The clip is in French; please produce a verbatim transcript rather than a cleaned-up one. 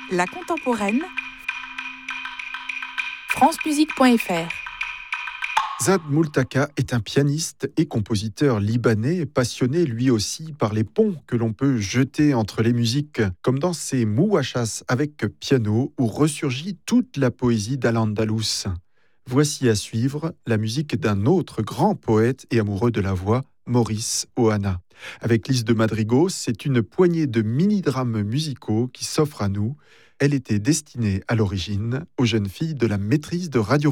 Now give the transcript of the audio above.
La contemporaine, france musique point f r. Zad Moultaka est un pianiste et compositeur libanais, passionné lui aussi par les ponts que l'on peut jeter entre les musiques, comme dans ses Mouachas avec piano où ressurgit toute la poésie d'Al-Andalus. Voici à suivre la musique d'un autre grand poète et amoureux de la voix, Maurice Ohana. Avec Lys de Madrigal, c'est une poignée de mini-drames musicaux qui s'offrent à nous. Elle était destinée à l'origine aux jeunes filles de la maîtrise de radio